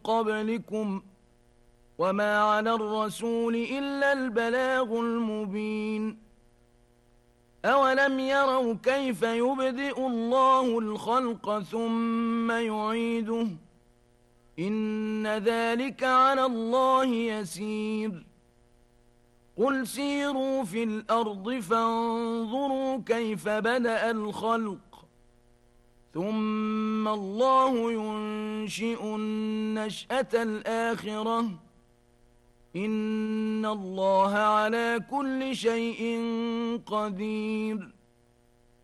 قبلكم وما على الرسول إلا البلاغ المبين أولم يروا كيف يبدئ الله الخلق ثم يعيده إن ذلك على الله يسير قل سيروا في الأرض فانظروا كيف بدأ الخلق ثم الله ينشئ النشأة الآخرة إن الله على كل شيء قدير